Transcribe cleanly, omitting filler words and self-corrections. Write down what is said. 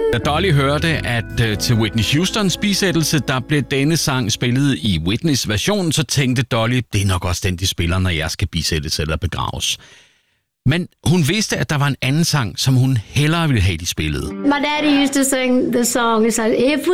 Da Dolly hørte, at til Whitney Houstons bisættelse, der blev denne sang spillet i Whitneys version, så tænkte Dolly, det er nok også den, de spiller, når jeg skal bisættes eller begraves. Men hun vidste, at der var en anden sang, som hun hellere ville have, de spillede. My daddy used to sing the song. It's like, if